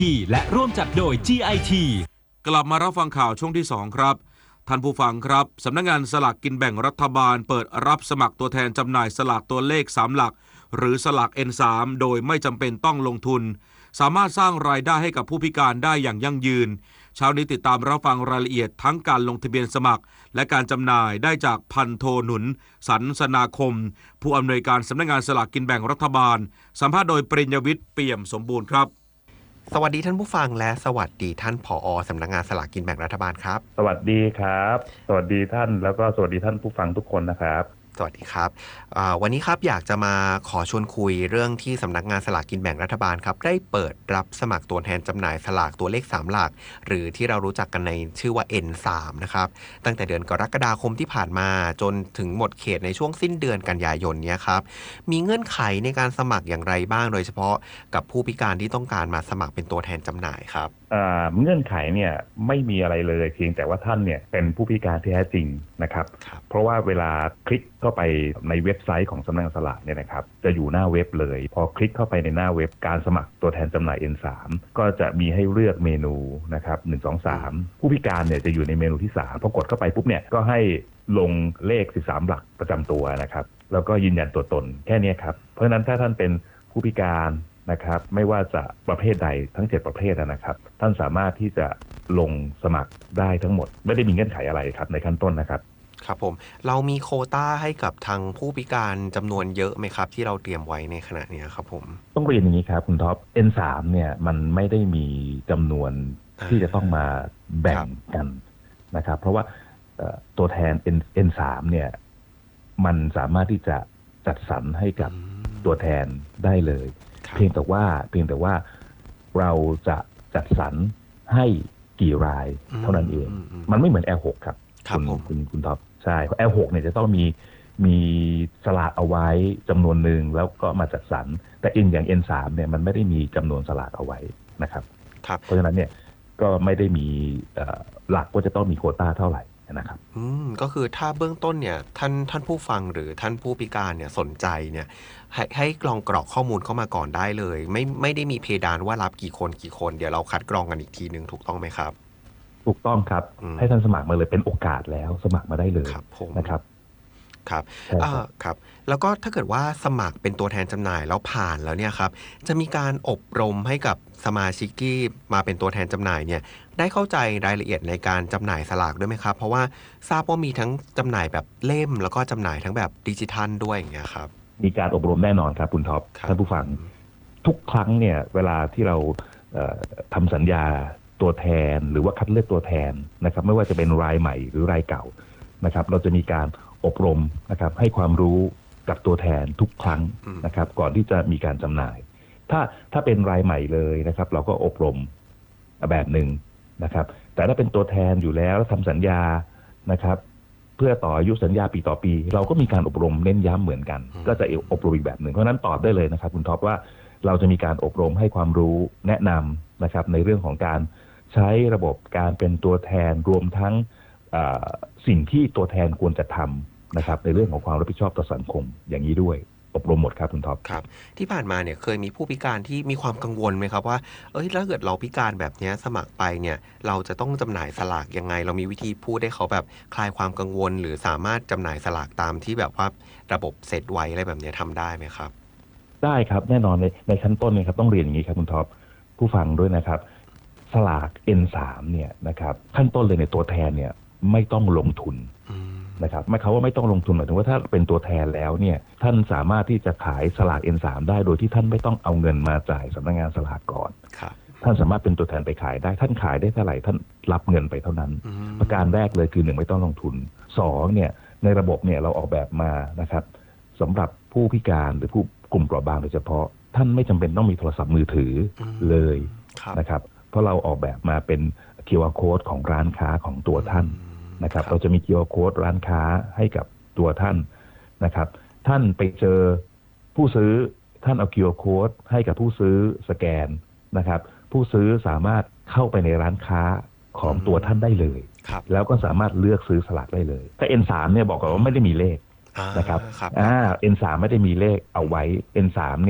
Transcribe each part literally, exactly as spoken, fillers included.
และร่วมจัดโดย จี ไอ ทีกลับมารับฟังข่าวช่วงที่สองครับท่านผู้ฟังครับสำนักงานสลากกินแบ่งรัฐบาลเปิดรับสมัครตัวแทนจำหน่ายสลากตัวเลขสามหลักหรือสลาก เอ็น สาม โดยไม่จำเป็นต้องลงทุนสามารถสร้างรายได้ให้กับผู้พิการได้อย่างยั่งยืนเช้านี้ติดตามรับฟังรายละเอียดทั้งการลงทะเบียนสมัครและการจำหน่ายได้จากพันโทหนุนสันสนาคมผู้อำนวยการสำนักงานสลากกินแบ่งรัฐบาลสัมภาษณ์โดยปริญญวิทย์เปี่ยมสมบูรณ์ครับสวัสดีท่านผู้ฟังและสวัสดีท่านผอ.สำนักงานสลากกินแบ่งรัฐบาลครับสวัสดีครับสวัสดีท่านแล้วก็สวัสดีท่านผู้ฟังทุกคนนะครับสวัสดีครับวันนี้ครับอยากจะมาขอชวนคุยเรื่องที่สำนักงานสลากกินแบ่งรัฐบาลครับได้เปิดรับสมัครตัวแทนจำหน่ายสลากตัวเลขสามหลักหรือที่เรารู้จักกันในชื่อว่า เอ็น สาม นะครับตั้งแต่เดือนกรกฎาคมที่ผ่านมาจนถึงหมดเขตในช่วงสิ้นเดือนกันยายนนี้ครับมีเงื่อนไขในการสมัครอย่างไรบ้างโดยเฉพาะกับผู้พิการที่ต้องการมาสมัครเป็นตัวแทนจำหน่ายครับเงื่อนไขเนี่ยไม่มีอะไรเลยเพียงแต่ว่าท่านเนี่ยเป็นผู้พิการที่แท้จริงนะครับเพราะว่าเวลาคลิกเข้าไปในเว็บไซต์ของสำนักงานสลากเนี่ยนะครับจะอยู่หน้าเว็บเลยพอคลิกเข้าไปในหน้าเว็บการสมัครตัวแทนจำหน่าย เอ็น สาม ก็จะมีให้เลือกเมนูนะครับหนึ่ง สอง สามผู้พิการเนี่ยจะอยู่ในเมนูที่สามพอกดเข้าไปปุ๊บเนี่ยก็ให้ลงเลขสิบสามหลักประจำตัวนะครับแล้วก็ยืนยันตัวตนแค่นี้ครับเพราะฉะนั้นถ้าท่านเป็นผู้พิการนะครับไม่ว่าจะประเภทใดทั้งเจ็ดประเภทนะครับท่านสามารถที่จะลงสมัครได้ทั้งหมดไม่ได้มีเงื่อนไขอะไรครับในขั้นต้นนะครับครับผมเรามีโควต้าให้กับทางผู้พิการจำนวนเยอะไหมครับที่เราเตรียมไว้ในขณะนี้ครับผมต้องเรียนอย่างนี้ครับคุณท็อป เอ็น สาม เนี่ยมันไม่ได้มีจำนวนที่จะต้องมาแบ่งกันนะครับเพราะว่าตัวแทน เอ็น สาม เนี่ยมันสามารถที่จะจัดสรรให้กับตัวแทนได้เลยเพียงแต่ว่าเพียงแต่ว่าเราจะจัดสรรให้กี่รายเท่านั้นเองมันไม่เหมือน แอล หก ครับคุณคุณคุณท็อปใช่เพราะ แอล หก เนี่ยจะต้องมีมีสลากเอาไว้จำนวนหนึ่งแล้วก็มาจัดสรรแต่อินอย่าง เอ็น สาม เนี่ยมันไม่ได้มีจำนวนสลากเอาไว้นะครับเพราะฉะนั้นเนี่ยก็ไม่ได้มีหลักว่าจะต้องมีโควต้าเท่าไหร่นะครับอืมก็คือถ้าเบื้องต้นเนี่ยท่านท่านผู้ฟังหรือท่านผู้พิการเนี่ยสนใจเนี่ยให้ให้ลองกรอกข้อมูลเข้ามาก่อนได้เลยไม่ไม่ได้มีเพดานว่ารับกี่คนกี่คนเดี๋ยวเราคัดกรองกันอีกทีนึงถูกต้องไหมครับถูกต้องครับให้ท่านสมัครมาเลยเป็นโอกาสแล้วสมัครมาได้เลยนะครับครับอ่าครับแล้วก็ถ้าเกิดว่าสมัครเป็นตัวแทนจำหน่ายแล้วผ่านแล้วเนี่ยครับจะมีการอบรมให้กับสมาชิกที่มาเป็นตัวแทนจำหน่ายเนี่ยได้เข้าใจรายละเอียดในการจำหน่ายสลากด้วยไหมครับเพราะว่าทราบว่ามีทั้งจำหน่ายแบบเล่มแล้วก็จำหน่ายทั้งแบบดิจิทัลด้วยอย่างเงี้ยครับมีการอบรมแน่นอนครับคุณท็อปท่านผู้ฟังทุกครั้งเนี่ยเวลาที่เราทำสัญญาตัวแทนหรือว่าคัดเลือกตัวแทนนะครับไม่ว่าจะเป็นรายใหม่หรือรายเก่านะครับเราจะมีการอบรมนะครับให้ความรู้กับตัวแทนทุกครั้งนะครับก่อนที่จะมีการจำหน่ายถ้าถ้าเป็นรายใหม่เลยนะครับเราก็อบรมแบบหนึ่งนะครับแต่ถ้าเป็นตัวแทนอยู่แล้วทำสัญญานะครับเพื่อต่ออายุสัญญาปีต่อปีเราก็มีการอบรมเน้นย้ำเหมือนกันก็จะอบรมอีกแบบหนึ่งเพราะนั้นตอบได้เลยนะครับคุณท็อปว่าเราจะมีการอบรมให้ความรู้แนะนำนะครับในเรื่องของการใช้ระบบการเป็นตัวแทนรวมทั้งสิ่งที่ตัวแทนควรจะทำนะครับในเรื่องของความรับผิดชอบต่อสังคมอย่างนี้ด้วยอบรมหมดครับคุณท็อปครับที่ผ่านมาเนี่ยเคยมีผู้พิการที่มีความกังวลไหมครับว่าเอ้ยถ้าเกิดเราพิการแบบนี้สมัครไปเนี่ยเราจะต้องจำหน่ายสลากยังไงเรามีวิธีพูดให้เขาแบบคลายความกังวลหรือสามารถจำหน่ายสลากตามที่แบบว่าระบบเซตไว้อะไรแบบนี้ทำได้ไหมครับได้ครับแน่นอนในในขั้นต้นเนี่ยครับต้องเรียนอย่างนี้ครับคุณท็อปผู้ฟังด้วยนะครับสลาก เอ็น สาม เนี่ยนะครับขั้นต้นเลยในตัวแทนเนี่ยไม่ต้องลงทุนนะครับไม่เขาว่าไม่ต้องลงทุนหมายถึงว่าถ้าเป็นตัวแทนแล้วเนี่ยท่านสามารถที่จะขายสลาก เอ็น สาม ได้โดยที่ท่านไม่ต้องเอาเงินมาจ่ายสำนักงานสลากก่อนท่านสามารถเป็นตัวแทนไปขายได้ท่านขายได้เท่าไหร่ท่านรับเงินไปเท่านั้นประการแรกเลยคือหนึ่งไม่ต้องลงทุนสองเนี่ยในระบบเนี่ยเราออกแบบมานะครับสำหรับผู้พิการหรือผู้กลุ่มเปราะบางโดยเฉพาะท่านไม่จำเป็นต้องมีโทรศัพท์มือถือเลยนะครับเพราะเราออกแบบมาเป็น คิว อาร์ Code ของร้านค้าของตัวท่านนะครับเราจะมี คิว อาร์ Code ร้านค้าให้กับตัวท่านนะครับท่านไปเจอผู้ซื้อท่านเอา คิว อาร์ Code ให้กับผู้ซื้อสแกนนะครับผู้ซื้อสามารถเข้าไปในร้านค้าของตัวท่านได้เลยแล้วก็สามารถเลือกซื้อสลากได้เลยแต่ เอ็น สาม เนี่ยบอกก่อนว่าไม่ได้มีเลขนะครับอ่า เอ็น สาม ไม่ได้มีเลขเอาไว้ เอ็น สาม เนี่ย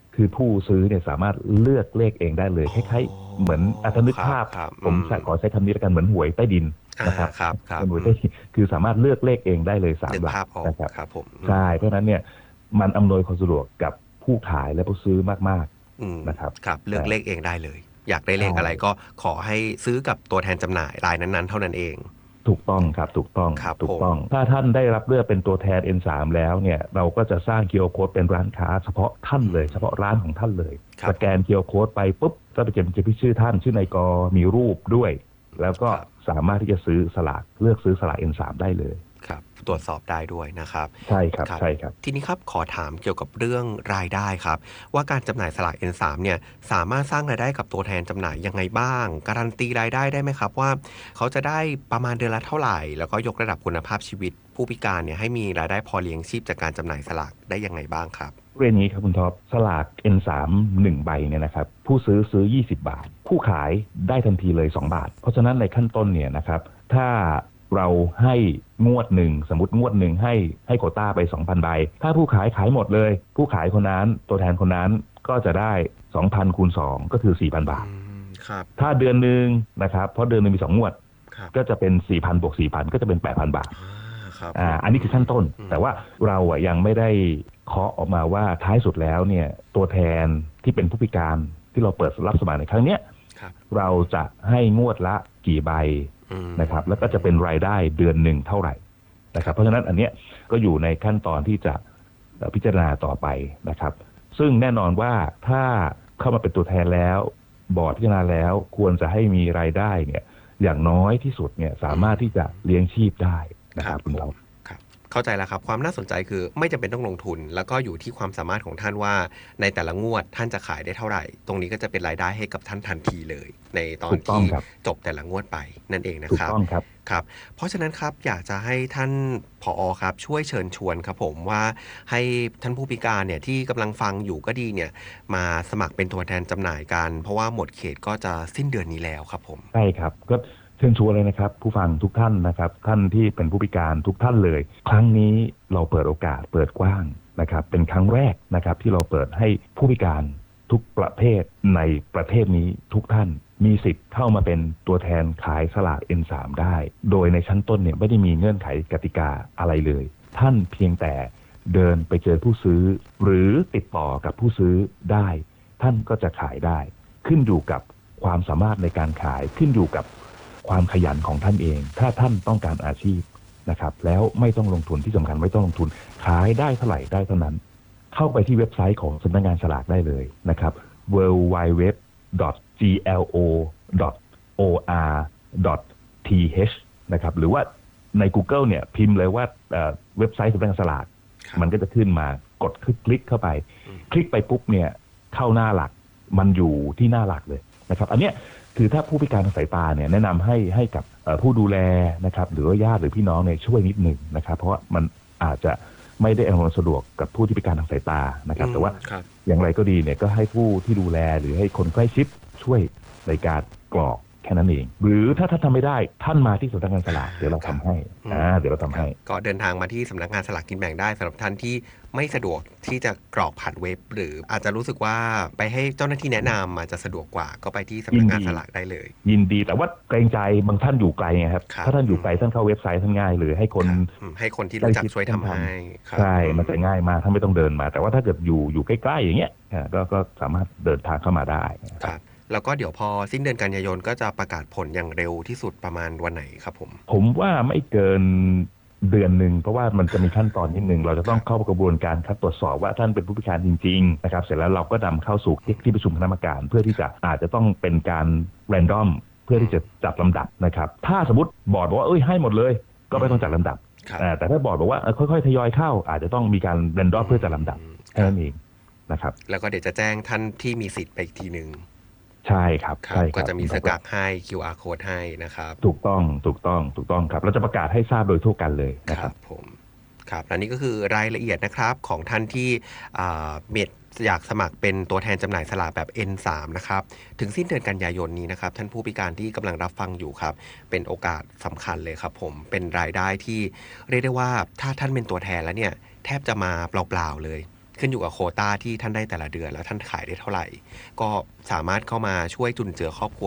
คือผู้ซื้อเนี่ยสามารถเลือกเลขเองได้เลยคล้ายๆเหมือนอัตนึกภาพผมขอใช้คำนี้แล้วกันเหมือนหวยใต้ดินนะครับเป็นหวยใต้ดินคือสามารถเลือกเลขเองได้เลยสามหลักนะครับครับผมใช่เพราะฉะนั้นเนี่ยมันอำนวยความสะดวกกับผู้ขายและผู้ซื้อมากๆนะครับครับเลือกเลขเองได้เลยอยากได้เลขอะไรก็ขอให้ซื้อกับตัวแทนจำหน่ายรายนั้นๆเท่านั้นเองถูกต้องครับถูกต้องถูกต้องถ้าท่านได้รับเลือกเป็นตัวแทน เอ็น สาม แล้วเนี่ยเราก็จะสร้าง คิว อาร์ Code เป็นร้านค้าเฉพาะท่านเลยเฉพาะร้านของท่านเลยสแกน คิว อาร์ Code ไปปุ๊บก็ไปเจอจะพิชื่อท่านชื่อนายกมีรูปด้วยแล้วก็สามารถที่จะซื้อสลากเลือกซื้อสลาก เอ็น สาม ได้เลยครับตรวจสอบได้ด้วยนะครับใช่ครับใช่ครับทีนี้ครับขอถามเกี่ยวกับเรื่องรายได้ครับว่าการจำหน่ายสลาก เอ็น สาม เนี่ยสามารถสร้างรายได้กับตัวแทนจำหน่ายยังไงบ้างการันตีรายได้ได้ไหมครับว่าเขาจะได้ประมาณเดือนละเท่าไหร่แล้วก็ยกระดับคุณภาพชีวิตผู้พิการเนี่ยให้มีรายได้พอเลี้ยงชีพจากการจำหน่ายสลากได้ยังไงบ้างครับเรื่องนี้ครับคุณท็อปสลาก เอ็น สาม หนึ่งใบเนี่ยนะครับผู้ซื้อซื้อยี่สิบบาทผู้ขายได้ทันทีเลยสองบาทเพราะฉะนั้นในขั้นต้นเนี่ยนะครับถ้าเราให้งวดหนึ่งสมมติงวดหนึ่งให้ให้โควต้าไป สองพัน ใบถ้าผู้ขายขายหมดเลยผู้ขายคนนั้นตัวแทนคนนั้นก็จะได้ สองพัน คูณสองก็คือ สี่พัน บาทครับถ้าเดือนนึงนะครับเพราะเดือนนึงมีสองงวดก็จะเป็น สี่พัน บวก สี่พัน ก็จะเป็น แปดพัน บาทอ่าอันนี้คือขั้นต้นแต่ว่าเราอ่ะยังไม่ได้เคาะออกมาว่าท้ายสุดแล้วเนี่ยตัวแทนที่เป็นผู้พิการที่เราเปิดรับสมัครในครั้งเนี้ยเราจะให้งวดละกี่ใบนะครับแล้วก็จะเป็นรายได้เดือนหนึ่งเท่าไหร่นะครับเพราะฉะนั้นอันเนี้ยก็อยู่ในขั้นตอนที่จะพิจารณาต่อไปนะครับซึ่งแน่นอนว่าถ้าเข้ามาเป็นตัวแทนแล้วบอร์ดพิจารณาแล้วควรจะให้มีรายได้เนี่ยอย่างน้อยที่สุดเนี่ยสามารถที่จะเลี้ยงชีพได้นะครับคุณเราเข้าใจแล้วครับความน่าสนใจคือไม่จำเป็นต้องลงทุนแล้วก็อยู่ที่ความสามารถของท่านว่าในแต่ละงวดท่านจะขายได้เท่าไหร่ตรงนี้ก็จะเป็นรายได้ให้กับท่านทันทีเลยในตอนที่จบแต่ละงวดไปนั่นเองนะครับถูกต้องครับครับเพราะฉะนั้นครับอยากจะให้ท่านผอ.ครับช่วยเชิญชวนครับผมว่าให้ท่านผู้พิการเนี่ยที่กำลังฟังอยู่ก็ดีเนี่ยมาสมัครเป็นตัวแทนจำหน่ายกันเพราะว่าหมดเขตก็จะสิ้นเดือนนี้แล้วครับผมใช่ครับก็เชิญชวนเลยนะครับผู้ฟังทุกท่านนะครับท่านที่เป็นผู้พิการทุกท่านเลยครั้งนี้เราเปิดโอกาสเปิดกว้างนะครับเป็นครั้งแรกนะครับที่เราเปิดให้ผู้พิการทุกประเภทในประเทศนี้ทุกท่านมีสิทธิ์เข้ามาเป็นตัวแทนขายสลาก เอ็น สาม ได้โดยในชั้นต้นเนี่ยไม่ได้มีเงื่อนไขกติกาอะไรเลยท่านเพียงแต่เดินไปเจอผู้ซื้อหรือติดต่อกับผู้ซื้อได้ท่านก็จะขายได้ขึ้นอยู่กับความสามารถในการขายขึ้นอยู่กับความขยันของท่านเองถ้าท่านต้องการอาชีพนะครับแล้วไม่ต้องลงทุนที่สำคัญไม่ต้องลงทุนขายได้เท่าไหร่ได้เท่านั้นเข้าไปที่เว็บไซต์ของสำนักงานสลากได้เลยนะครับ ดับเบิลยู ดับเบิลยู ดับเบิลยู ดอท จี แอล โอ ดอท โอ อาร์ ดอท ที เอช นะครับหรือว่าใน Google เนี่ยพิมพ์เลยว่าเว็บไซต์สำนักงานสลากมันก็จะขึ้นมากดคลิกเข้าไปคลิกไปปุ๊บเนี่ยเข้าหน้าหลักมันอยู่ที่หน้าหลักเลยนะครับอันเนี้ยคือถ้าผู้พิการทางสายตาเนี่ยแนะนำให้ให้กับผู้ดูแลนะครับหรือว่าญาติหรือพี่น้องเนี่ยช่วยนิดหนึ่งนะครับเพราะว่ามันอาจจะไม่ได้อำนวยสะดวกกับผู้ที่พิการทางสายตานะครับแต่ว่าอย่างไรก็ดีเนี่ยก็ให้ผู้ที่ดูแลหรือให้คนใกล้ชิดช่วยในการกรอกแค่นั้นเองหรือถ้าท่านทำไม่ได้ท่านมาที่สำนักงานสลากเดี๋ยวเราทำให้อ่าเดี๋ยวเราทำให้ก็เดินทางมาที่สำนักงานสลากกินแบ่งได้สำหรับท่านที่ไม่สะดวกที่จะกรอกผ่านเว็บหรืออาจจะรู้สึกว่าไปให้เจ้าหน้าที่แนะนำอาจจะสะดวกกว่าก็ไปที่สำนักงานสลากได้เลยยินดีแต่ว่าเกรงใจบางท่านอยู่ไกลไงครับถ้าท่านอยู่ไกลท่านเข้าเว็บไซต์ท่านง่ายเลยให้คนให้คนที่รู้จักช่วยทำให้ใช่มันจะง่ายมากท่านไม่ต้องเดินมาแต่ว่าถ้าเกิดอยู่อยู่ใกล้ๆอย่างเงี้ยก็ก็สามารถเดินทางเข้ามาได้ครับแล้วก็เดี๋ยวพอสิ้นเดือนกันยายนก็จะประกาศผลอย่างเร็วที่สุดประมาณวันไหนครับผมผมว่าไม่เกินเดือนหนึ่งเพราะว่ามันจะมีขั้นตอนนิดนึงเราจะต้องเข้ากระบวนการคัดตรวจสอบว่าท่านเป็นผู้พิการจริงๆนะครับเสร็จแล้วเราก็นำเข้าสู่ที่ประชุมคณะกรรมการเพื่อที่จะอาจจะต้องเป็นการแรนดอมเพื่อที่จะจัดลำดับนะครับถ้าสมมติบอร์ดบอกว่าเอ้ยให้หมดเลยก็ไม่ต้องจัดลำดับแต่ถ้าบอร์ดบอกว่าค่อยๆทยอยเข้าอาจจะต้องมีการแรนดอมเพื่อจัดลำดับแค่นั้นเองนะครับแล้วก็เดี๋ยวจะแจ้งท่านที่มีสิทธิ์ไปอีกทีนึงใช่ครับใช่ก็จะมีสกัดให้ คิว อาร์ Code ให้นะครับถูกต้องถูกต้องถูกต้องครับเราจะประกาศให้ทราบโดยทั่วกันเลยนะครับผมครับและนี่ก็คือรายละเอียดนะครับของท่านที่เม็ดอยากสมัครเป็นตัวแทนจำหน่ายสลากแบบ เอ็น สาม นะครับถึงสิ้นเดือนกันยายนนี้นะครับท่านผู้พิการที่กำลังรับฟังอยู่ครับเป็นโอกาสสำคัญเลยครับผมเป็นรายได้ที่เรียกได้ว่าถ้าท่านเป็นตัวแทนแล้วเนี่ยแทบจะมาเปล่าๆเลยขึ้นอยู่กับโควต้าที่ท่านได้แต่ละเดือนแล้วท่านขายได้เท่าไหร่ก็สามารถเข้ามาช่วยจุนเจือครอบครัว